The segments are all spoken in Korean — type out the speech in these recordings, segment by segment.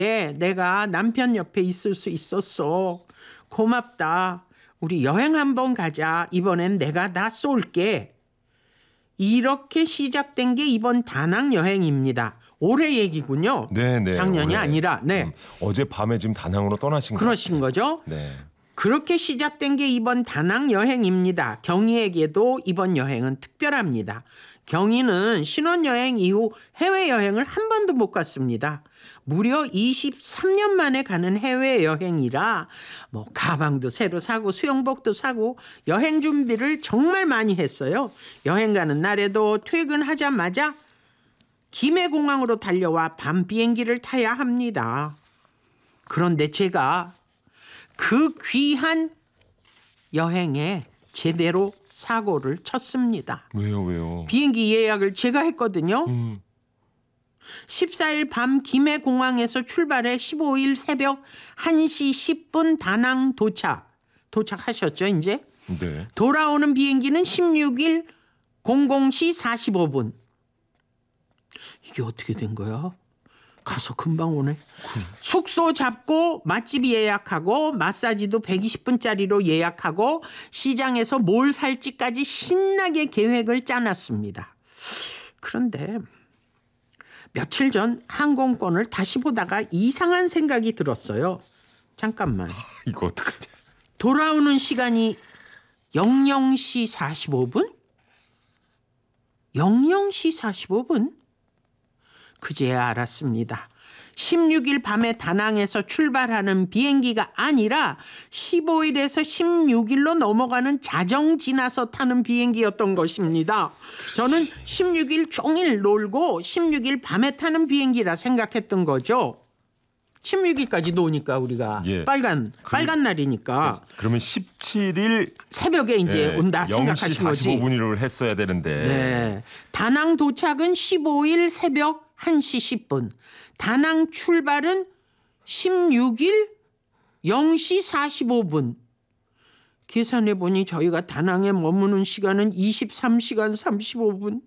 내가 남편 옆에 있을 수 있었어. 고맙다. 우리 여행 한번 가자. 이번엔 내가 다 쏠게. 이렇게 시작된 게 이번 다낭 여행입니다. 올해 얘기군요. 네네. 작년이 올해. 아니라. 네. 어제 밤에 지금 다낭으로 떠나신 거예요. 그러신 거죠? 네. 그렇게 시작된 게 이번 다낭 여행입니다. 경희에게도 이번 여행은 특별합니다. 경희는 신혼여행 이후 해외여행을 한 번도 못 갔습니다. 무려 23년 만에 가는 해외여행이라 가방도 새로 사고 수영복도 사고 여행 준비를 정말 많이 했어요. 여행 가는 날에도 퇴근하자마자 김해공항으로 달려와 밤 비행기를 타야 합니다. 그런데 제가 그 귀한 여행에 제대로 사고를 쳤습니다. 왜요? 비행기 예약을 제가 했거든요. 14일 밤 김해공항에서 출발해 15일 새벽 1시 10분 다낭 도착하셨죠 이제? 네. 돌아오는 비행기는 16일 00시 45분. 이게 어떻게 된 거야? 가서 금방 오네. 숙소 잡고 맛집 예약하고 마사지도 120분짜리로 예약하고 시장에서 뭘 살지까지 신나게 계획을 짜놨습니다. 그런데 며칠 전 항공권을 다시 보다가 이상한 생각이 들었어요. 잠깐만. 이거 어떡하냐. 돌아오는 시간이 00시 45분? 00시 45분? 그제야 알았습니다. 16일 밤에 다낭에서 출발하는 비행기가 아니라 15일에서 16일로 넘어가는 자정 지나서 타는 비행기였던 것입니다. 저는 16일 종일 놀고 16일 밤에 타는 비행기라 생각했던 거죠. 16일까지 노니까 우리가 예. 빨간 날이니까. 그러면 17일 새벽에 이제 온다 생각하신 거지. 45분으로 했어야 되는데. 네. 다낭 도착은 15일 새벽 1시 10분. 다낭 출발은 16일 0시 45분. 계산해 보니 저희가 다낭에 머무는 시간은 23시간 35분.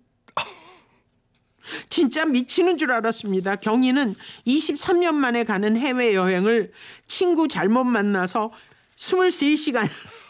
진짜 미치는 줄 알았습니다. 경희는 23년 만에 가는 해외여행을 친구 잘못 만나서 23시간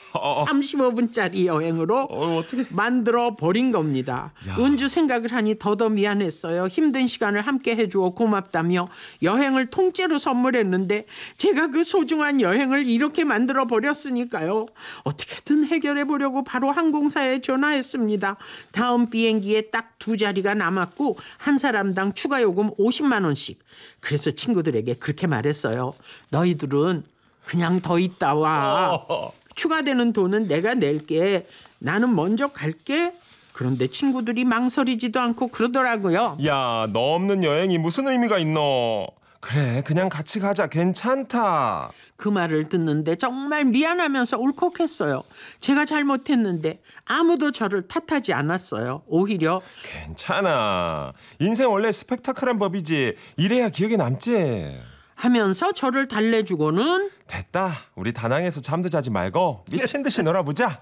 35분짜리 여행으로 어떻게? 만들어 버린 겁니다. 야. 은주 생각을 하니 더더 미안했어요. 힘든 시간을 함께 해주어 고맙다며 여행을 통째로 선물했는데 제가 그 소중한 여행을 이렇게 만들어 버렸으니까요. 어떻게든 해결해 보려고 바로 항공사에 전화했습니다. 다음 비행기에 딱 2자리가 남았고 한 사람당 추가 요금 50만 원씩. 그래서 친구들에게 그렇게 말했어요. 너희들은 그냥 더 있다 와. 추가되는 돈은 내가 낼게. 나는 먼저 갈게. 그런데 친구들이 망설이지도 않고 그러더라고요. 야, 너 없는 여행이 무슨 의미가 있노? 그래, 그냥 같이 가자. 괜찮다. 그 말을 듣는데 정말 미안하면서 울컥했어요. 제가 잘못했는데 아무도 저를 탓하지 않았어요. 오히려 괜찮아. 인생 원래 스펙타클한 법이지. 이래야 기억에 남지. 하면서 저를 달래주고는 됐다. 우리 다낭에서 잠도 자지 말고 미친 듯이 놀아보자.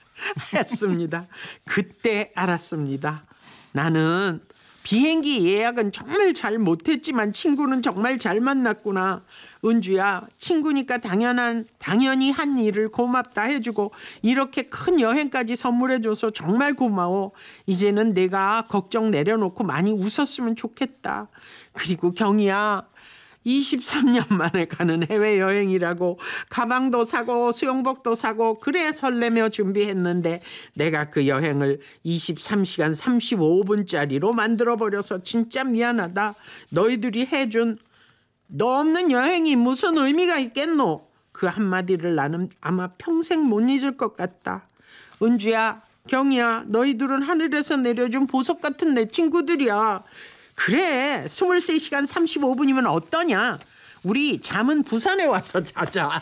했습니다. 그때 알았습니다. 나는 비행기 예약은 정말 잘 못했지만 친구는 정말 잘 만났구나. 은주야, 친구니까 당연히 한 일을 고맙다 해주고 이렇게 큰 여행까지 선물해줘서 정말 고마워. 이제는 내가 걱정 내려놓고 많이 웃었으면 좋겠다. 그리고 경희야, 23년 만에 가는 해외여행이라고 가방도 사고 수영복도 사고 그래 설레며 준비했는데 내가 그 여행을 23시간 35분짜리로 만들어버려서 진짜 미안하다. 너희들이 해준 너 없는 여행이 무슨 의미가 있겠노? 그 한마디를 나는 아마 평생 못 잊을 것 같다. 은주야, 경희야, 너희들은 하늘에서 내려준 보석 같은 내 친구들이야. 그래, 23시간 35분이면 어떠냐? 우리 잠은 부산에 와서 자자.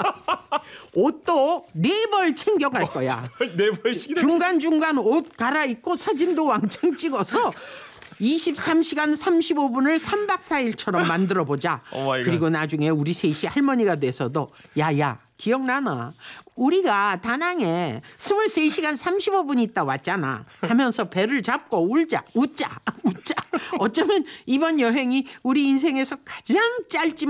옷도 4벌 챙겨갈 거야. 4벌씩이나. 중간중간 옷 갈아입고 사진도 왕창 찍어서 23시간 35분을 3박 4일처럼 만들어보자. 오 마이 갓. 그리고 나중에 우리 셋이 할머니가 돼서도 야야 기억나나? 우리가 다낭에 23시간 35분 있다 왔잖아 하면서 배를 잡고 웃자. 어쩌면 이번 여행이 우리 인생에서 가장 짧지만